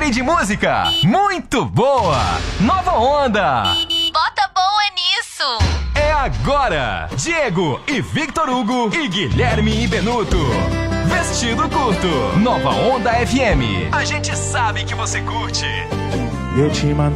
e de música muito boa. Nova Onda. Bota boa nisso. É agora. Diego e Victor Hugo e Guilherme e Benuto. Vestido Curto. Nova Onda FM. A gente sabe que você curte. Eu te mando